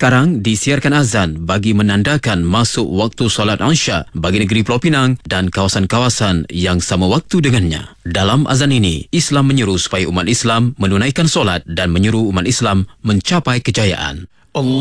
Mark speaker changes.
Speaker 1: Sekarang disiarkan azan bagi menandakan masuk waktu solat Isya bagi negeri Pulau Pinang dan kawasan-kawasan yang sama waktu dengannya. Dalam azan ini, Islam menyeru supaya umat Islam menunaikan solat dan menyeru umat Islam mencapai kejayaan.